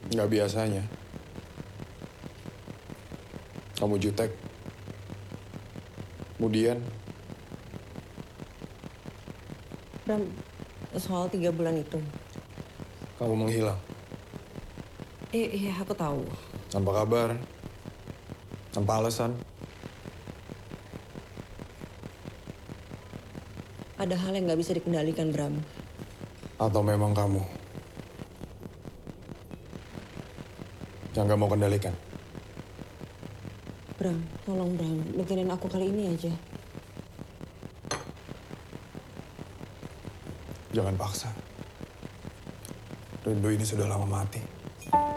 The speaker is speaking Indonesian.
Nggak biasanya. Kamu jutek. Kemudian, Bram, soal 3 bulan itu. kamu menghilang. Iya, aku tahu. Tanpa kabar. Tanpa alasan. Ada hal yang nggak bisa dikendalikan, Bram. Atau memang kamu yang nggak mau kendalikan? Bram, tolong Bram, dengerin aku kali ini aja. Jangan paksa. Rindu ini sudah lama mati.